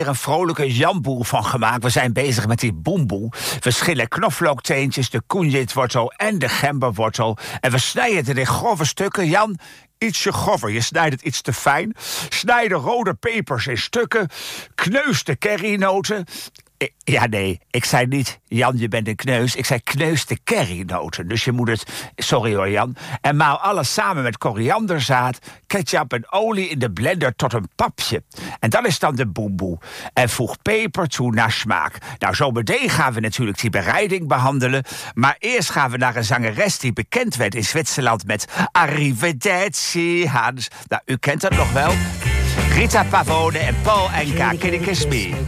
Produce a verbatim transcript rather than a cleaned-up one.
een vrolijke jamboe van gemaakt. We zijn bezig met die boemboe. We schillen knoflookteentjes, de koenjitwortel en de gemberwortel. En we snijden het in grove stukken, Jan. Ietsje grover, je snijdt het iets te fijn. Snijd de rode pepers in stukken. Kneus de currynoten. Ik, ja, nee, ik zei niet, Jan, je bent een kneus. Ik zei, kneus de currynoten. Dus je moet het, sorry hoor, Jan. En maal alles samen met korianderzaad, ketchup en olie in de blender tot een papje. En dat is dan de boemboe. En voeg peper toe naar smaak. Nou, zo meteen gaan we natuurlijk die bereiding behandelen. Maar eerst gaan we naar een zangeres die bekend werd in Zwitserland met Arrivederci, Hans. Nou, u kent dat nog wel. Rita Pavone en Paul Anka, Can You Kiss Me?